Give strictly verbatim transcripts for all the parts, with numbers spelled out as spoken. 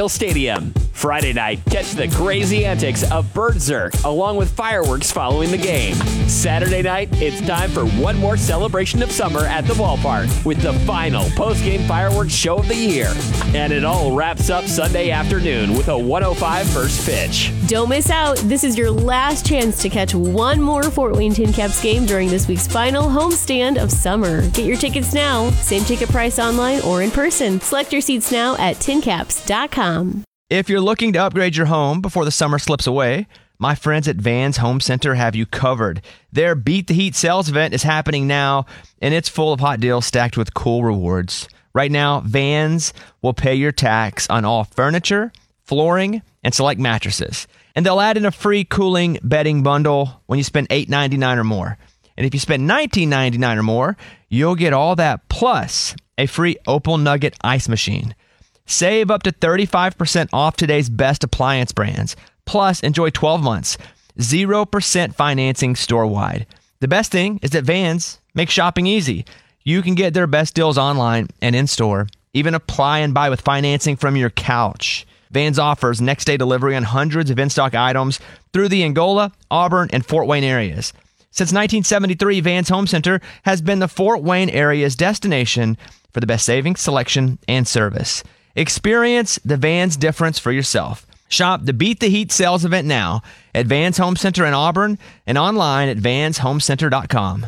Stadium. Friday night, catch the crazy antics of Bertzerk along with fireworks following the game. Saturday night, it's time for one more celebration of summer at the ballpark with the final post-game fireworks show of the year. And it all wraps up Sunday afternoon with a one oh five first pitch. Don't miss out. This is your last chance to catch one more Fort Wayne Tin Caps game during this week's final homestand of summer. Get your tickets now. Same ticket price online or in person. Select your seats now at tin caps dot com. If you're looking to upgrade your home before the summer slips away, my friends at Vans Home Center have you covered. Their Beat the Heat sales event is happening now, and it's full of hot deals stacked with cool rewards. Right now, Vans will pay your tax on all furniture, flooring, and select mattresses. And they'll add in a free cooling bedding bundle when you spend eight ninety-nine or more. And if you spend nineteen ninety-nine or more, you'll get all that plus a free Opal Nugget ice machine. Save up to thirty-five percent off today's best appliance brands. Plus, enjoy twelve months, zero percent financing store-wide. The best thing is that Vans makes shopping easy. You can get their best deals online and in-store. Even apply and buy with financing from your couch. Vans offers next-day delivery on hundreds of in-stock items through the Angola, Auburn, and Fort Wayne areas. Since nineteen seventy-three, Vans Home Center has been the Fort Wayne area's destination for the best savings, selection, and service. Experience the Vans difference for yourself. Shop the Beat the Heat sales event now at Vans Home Center in Auburn and online at vans home center dot com.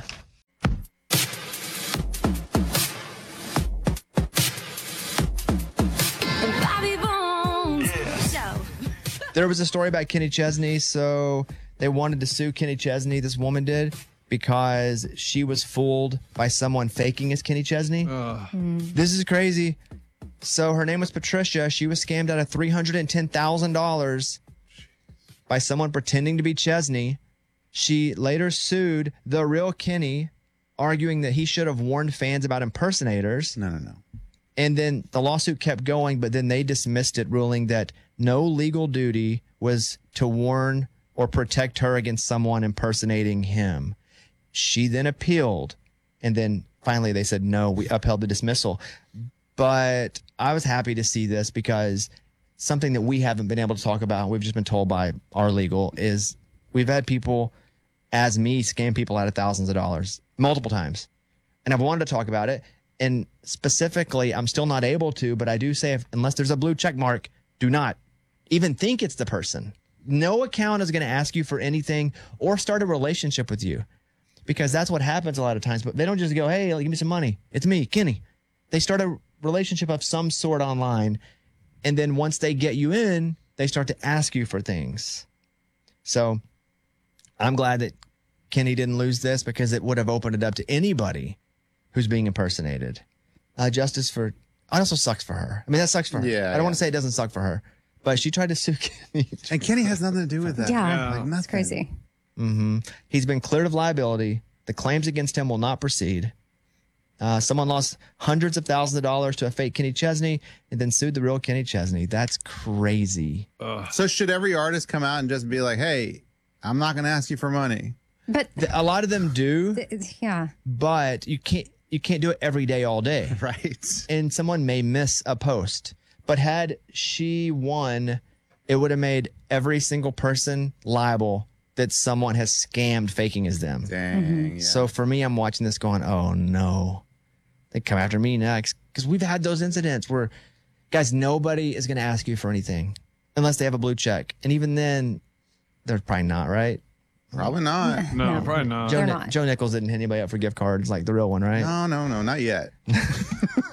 There was a story about Kenny Chesney, so they wanted to sue Kenny Chesney, this woman did, because she was fooled by someone faking as Kenny Chesney. Mm. This is crazy. So her name was Patricia. She was scammed out of three hundred ten thousand dollars by someone pretending to be Chesney. She later sued the real Kenny, arguing that he should have warned fans about impersonators. No, no, no. And then the lawsuit kept going, but then they dismissed it, ruling that no legal duty was to warn or protect her against someone impersonating him. She then appealed, and then finally they said, no, we upheld the dismissal. But I was happy to see this because something that we haven't been able to talk about, we've just been told by our legal, is we've had people, as me, scam people out of thousands of dollars multiple times. And I've wanted to talk about it. And specifically, I'm still not able to, but I do say, if, unless there's a blue check mark, do not even think it's the person. No account is going to ask you for anything or start a relationship with you, because that's what happens a lot of times. But they don't just go, hey, give me some money. It's me, Kenny. They start a relationship of some sort online, and then once they get you in, they start to ask you for things. So I'm glad that Kenny didn't lose this, because it would have opened it up to anybody who's being impersonated. Uh, justice for, it also sucks for her. I mean, that sucks for her. Yeah, I don't yeah. want to say it doesn't suck for her, but she tried to sue Kenny. And Kenny has nothing to do with that. Yeah, Like, that's nothing. crazy. Mm-hmm. He's been cleared of liability. The claims against him will not proceed. Uh, someone lost hundreds of thousands of dollars to a fake Kenny Chesney and then sued the real Kenny Chesney. That's crazy. So should every artist come out and just be like, hey, I'm not going to ask you for money? But The- a lot of them do, th- yeah, but you can't you can't do it every day, all day. Right. And someone may miss a post. But had she won, it would have made every single person liable that someone has scammed faking as them. Dang. Yeah. So for me, I'm watching this going, oh no, they come after me next. Because we've had those incidents where, guys, nobody is going to ask you for anything unless they have a blue check. And even then, they're probably not, right? Probably not. No, No. probably not. Joe, They're Ni- not. Joe Nichols didn't hit anybody up for gift cards like the real one, right? No, no, no, not yet.